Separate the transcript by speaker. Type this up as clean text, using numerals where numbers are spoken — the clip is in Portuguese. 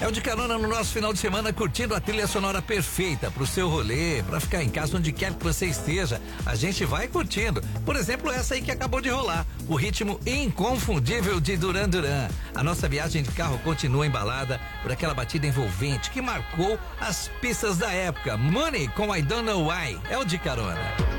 Speaker 1: É o De Carona no nosso final de semana, curtindo a trilha sonora perfeita pro seu rolê, pra ficar em casa onde quer que você esteja. A gente vai curtindo. Por exemplo, essa aí que acabou de rolar, o ritmo inconfundível de Duran Duran. A nossa viagem de carro continua embalada por aquela batida envolvente que marcou as pistas da época. Money com I Don't Know Why. É o De Carona.